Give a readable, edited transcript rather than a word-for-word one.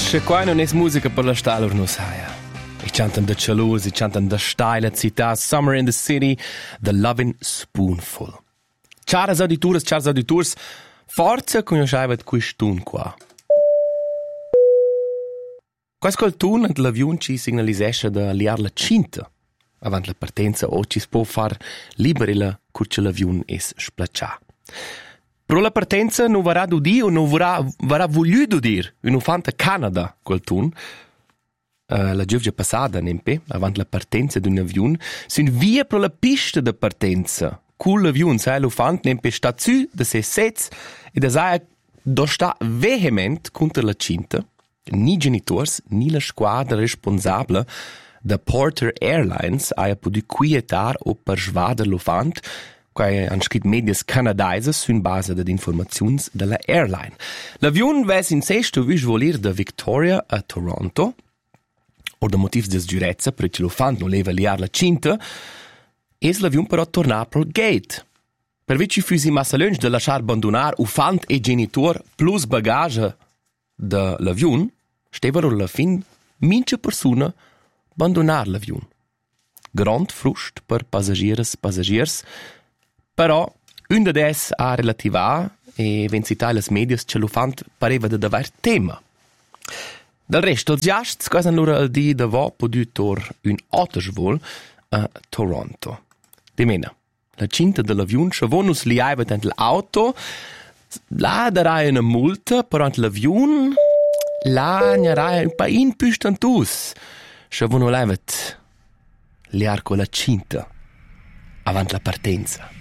Se qua non è musica per la stalla non saia. I chantan da Chaluz, i chantan da style città, Summer in the City, The Lovin' Spoonful. Ciaras auditors, forza conosceva quest'un qua. Quascol tun ant l'avion ci signalisesce da liar la cinta avant la partenza o ci può far liberi la curce l'avion es splaccià. Però la partenza non varrà d'udì o non varrà vogliuto dir. Un fanta Canada quel tun. La giovgia passata, nempe, avant la partenza d'un avion, sin via pro la pista de partenza. Cul l'avion, sai, lo fant nempe sta zu de se sets e da sai do sta vehement contra la cinta. Ni genitors, ni la squadra responsabile da Porter Airlines ha potuto quietar o persvader lo fant, quai han scrit medias canadaises sun base de informaziuns de la airline. L'avion ves in sesto vis volir da Victoria a Toronto, o da motivs de sgiurezza, perché lo fant non leva liar la cinta, es l'avion però tornar pro gate. Per vici fusi massa lunch de lasciar abandonar u fant e genitor plus bagage de l'avion, stevero alla fin mince persona abandonar l'avion. Grand frust per passagiers, però un da des ha relativa e vencitai las medias ce lo fant pareva de davar tema. Del resto, els giasts quasi allora al di da vo podutor un autosvol a Toronto. Dimena, la cinta dell'avion sciavonus liaiva tent l'auto, là darai una multa, però ant l'avion, là gnarai un pa in püstantus. Sciavono laivat liar con la cinta avant la partenza.